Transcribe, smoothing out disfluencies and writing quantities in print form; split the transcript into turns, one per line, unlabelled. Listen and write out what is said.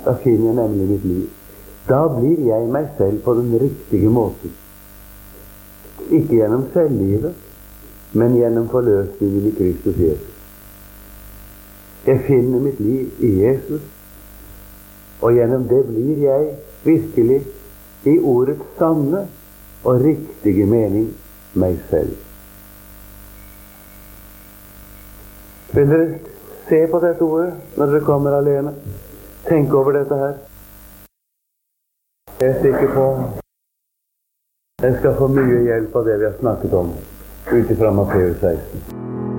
Da finner jeg nemlig mitt liv. Da blir jeg meg selv på den riktige måten. Ikke gjennom selvlivet, men gjennom forløsningen i Kristus Jesus. Jeg finner mitt liv i Jesus, og gjennom det blir jeg virkelig i ordets sanne og riktige mening meg selv. Vil dere se på dette ordet når dere kommer alene? Tenk over dette her. Jeg er sikker på jeg skal få mye hjelp av det vi har snakket om ut ifra Matteus 16.